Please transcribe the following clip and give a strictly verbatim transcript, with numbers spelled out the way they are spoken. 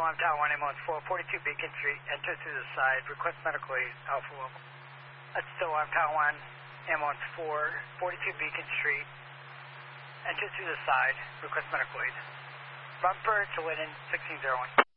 I'm Tower one, ambulance four, forty-two Beacon Street, enter through the side, request medical aid, Alpha Level. That's still I'm Tower one, ambulance four, forty-two Beacon Street, enter through the side, request medical aid. Bumper to Linden, sixteen oh one.